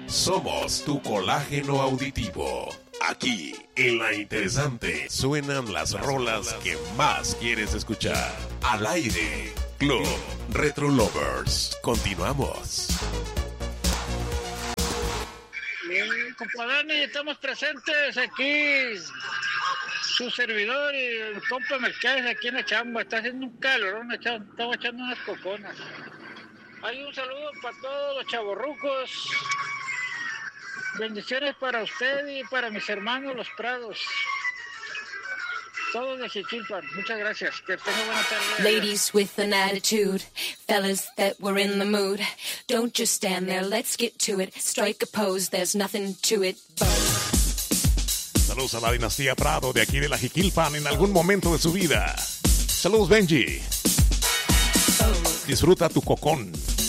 Somos tu colágeno auditivo. Aquí, en La Interesante, suenan las rolas que más quieres escuchar. Al aire, Club Retro Lovers. Continuamos. Bien, compadre, estamos presentes aquí. Su servidor y el compa Mercades aquí en la chamba. Está haciendo un calorón, estamos echando unas coconas. Hay un saludo para todos los chavorrucos. Bendiciones para usted y para mis hermanos los Prados. Todos de Jiquilpan. Muchas gracias. Que tenga buena tarde. Ladies with an attitude, fellas that were in the mood. Don't just stand there, let's get to it. Strike a pose, there's nothing to it. Saludos a la dinastía Prado de aquí de la Jiquilpan en algún momento de su vida. Saludos, Benji. Disfruta tu cocón.